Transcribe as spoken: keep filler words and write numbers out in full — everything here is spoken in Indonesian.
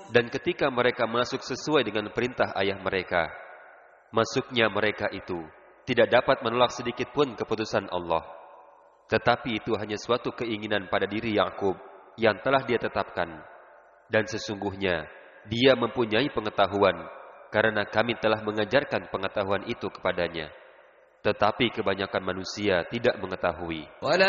Dan ketika mereka masuk sesuai dengan perintah ayah mereka, masuknya mereka itu tidak dapat menolak sedikit pun keputusan Allah. Tetapi itu hanya suatu keinginan pada diri Yakub yang telah dia tetapkan. Dan sesungguhnya dia mempunyai pengetahuan, karena kami telah mengajarkan pengetahuan itu kepadanya. Tetapi kebanyakan manusia tidak mengetahui.